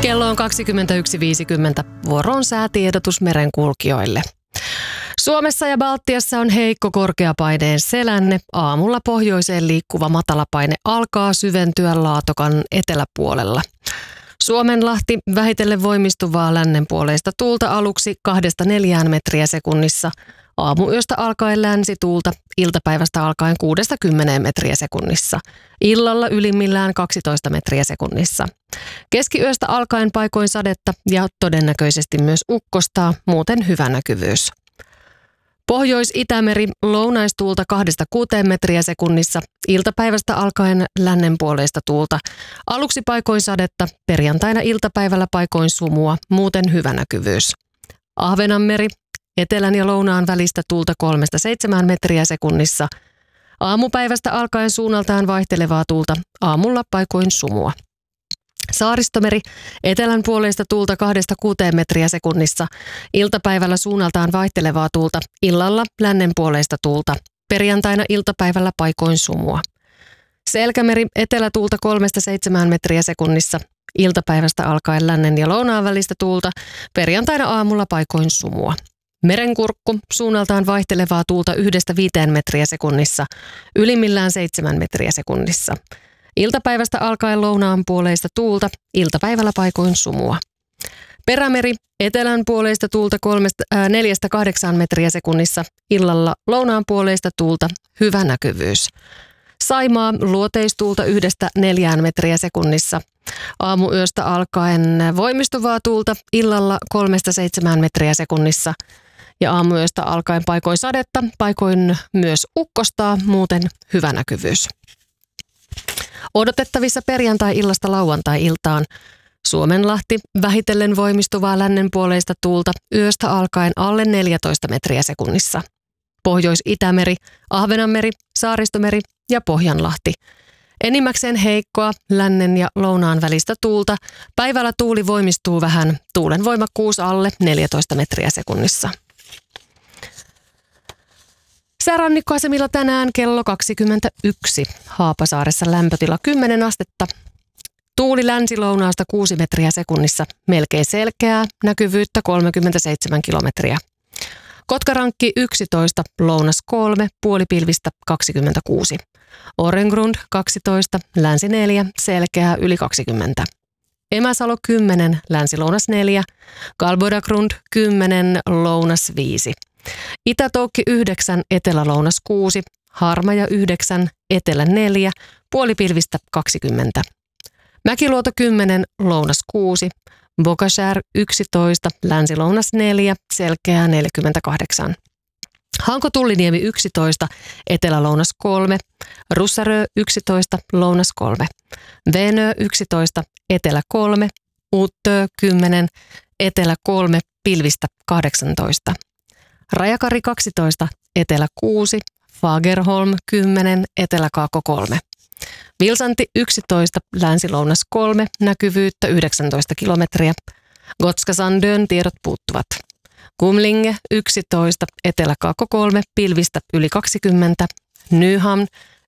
Kello on 21.50. Vuoro on säätiedotus merenkulkijoille. Suomessa ja Baltiassa on heikko korkeapaineen selänne. Aamulla pohjoiseen liikkuva matalapaine alkaa syventyä Laatokan eteläpuolella. Suomenlahti vähitellen voimistuvaa lännenpuoleista tuulta aluksi 2-4 metriä sekunnissa. Aamuyöstä alkaen länsituulta, iltapäivästä alkaen 6-10 metriä sekunnissa. Illalla ylimmillään 12 metriä sekunnissa. Keskiyöstä alkaen paikoin sadetta ja todennäköisesti myös ukkostaa, muuten hyvä näkyvyys. Pohjois-Itämeri lounaistuulta 2-6 metriä sekunnissa, iltapäivästä alkaen lännenpuoleista tuulta. Aluksi paikoin sadetta, perjantaina iltapäivällä paikoin sumua, muuten hyvä näkyvyys. Ahvenanmeri, etelän ja lounaan välistä tuulta 3-7 metriä sekunnissa. Aamupäivästä alkaen suunnaltaan vaihtelevaa tuulta, aamulla paikoin sumua. Saaristomeri, etelän puoleista tuulta 2-6 metriä sekunnissa. Iltapäivällä suunnaltaan vaihtelevaa tuulta, illalla lännen puoleista tuulta. Perjantaina iltapäivällä paikoin sumua. Selkämeri, etelätuulta 3-7 metriä sekunnissa. Iltapäivästä alkaen lännen ja lounaan välistä tuulta. Perjantaina aamulla paikoin sumua. Merenkurkku, suunnaltaan vaihtelevaa tuulta 1-5 metriä sekunnissa. Ylimmillään 7 metriä sekunnissa. Iltapäivästä alkaen lounaan puoleista tuulta, iltapäivällä paikoin sumua. Perämeri, etelän puoleista tuulta 4-8 metriä sekunnissa, illalla lounaan puoleista tuulta, hyvä näkyvyys. Saimaa, luoteistuulta 1-4 metriä sekunnissa. Aamuyöstä alkaen voimistuvaa tuulta, illalla 3-7 metriä sekunnissa. Ja aamuyöstä alkaen paikoin sadetta, paikoin myös ukkostaa, muuten hyvä näkyvyys. Odotettavissa perjantai-illasta lauantai-iltaan. Suomenlahti vähitellen voimistuvaa lännenpuoleista tuulta yöstä alkaen alle 14 metriä sekunnissa. Pohjois-Itämeri, Ahvenanmeri, Saaristomeri ja Pohjanlahti. Enimmäkseen heikkoa lännen ja lounaan välistä tuulta. Päivällä tuuli voimistuu vähän, tuulen voimakkuus alle 14 metriä sekunnissa. Säärannikkoasemilla tänään kello 21. Haapasaaressa lämpötila 10 astetta. Tuuli länsi-lounaasta 6 metriä sekunnissa. Melkein selkeää, näkyvyyttä 37 kilometriä. Kotkarankki 11, lounas 3, puolipilvistä 26. Orengrund 12, länsi 4, selkeää yli 20. Emäsalo 10, länsi-lounas 4. Galbodagrund 10, lounas 5. Itä-Toukki 9, etelä-lounas 6, Harmaja 9, etelä 4, puolipilvistä 20. Mäkiluoto 10, lounas 6, Bokashär 11, länsi-lounas 4, selkeää 48. Hanko-Tulliniemi 11, etelä-lounas 3, Russarö 11, lounas 3. Venö 11, etelä 3, Uttö 10, etelä 3, pilvistä 18. Rajakari 12, etelä 6, Fagerholm 10, eteläkaakko 3. Vilsanti 11, länsi-lounas 3, näkyvyyttä 19 kilometriä. Gotskasandön tiedot puuttuvat. Kumlinge 11, eteläkaakko 3, pilvistä yli 20. Nyhamn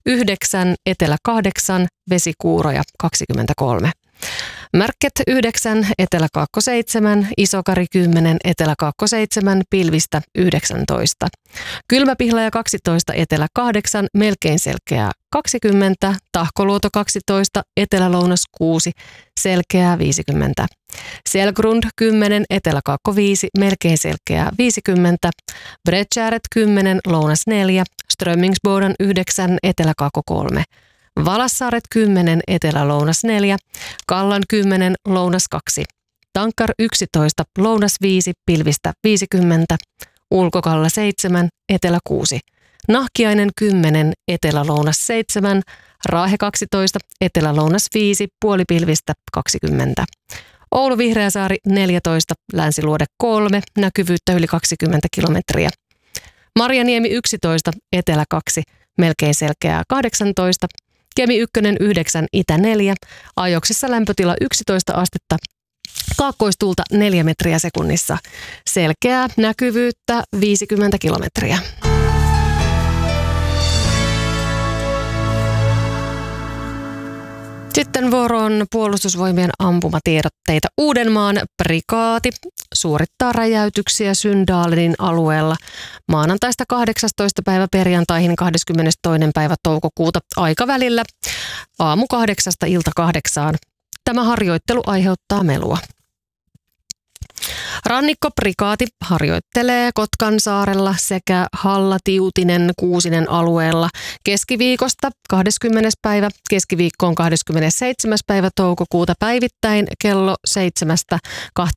9, etelä 8, vesikuuroja 23. Märket 9, eteläkaakko 7, Isokari 10, eteläkaakko 7, pilvistä 19. Kylmäpihlaja 12, etelä 8, melkein selkeää 20, Tahkoluoto 12, etelä-lounas 6, selkeää 50. Selgrund 10, eteläkaakko 5, melkein selkeää 50. Bredtjäret 10, lounas 4, Strömmingsboden 9, eteläkaakko 3. Valassaaret 10, etelä-lounas 4, Kallan 10, lounas 2, Tankkar 11, lounas 5, pilvistä 50, Ulkokalla 7, etelä 6, Nahkiainen 10, etelä-lounas 7, Raahe 12, etelä-lounas 5, puolipilvistä 20. Oulu Vihreäsaari 14, länsiluode 3, näkyvyyttä yli 20 kilometriä. Marjaniemi 11, etelä 2, melkein selkeää 18, Kemi 1, 9, itä 4, ajoksessa lämpötila 11 astetta, kaakkoistuulta 4 metriä sekunnissa, selkeää näkyvyyttä 50 kilometriä. Sitten vuoroon Puolustusvoimien ampumatiedotteita. Uudenmaan prikaati suorittaa räjäytyksiä Syndalenin alueella maanantaista 18. päivä perjantaihin 22. päivä toukokuuta aikavälillä aamu 8 ilta 8. Tämä harjoittelu aiheuttaa melua. Rannikkoprikaati harjoittelee Kotkansaarella sekä Halla-Tiutinen Kuusinen alueella keskiviikosta 20. päivä keskiviikkoon 27. päivä toukokuuta päivittäin kello 7-12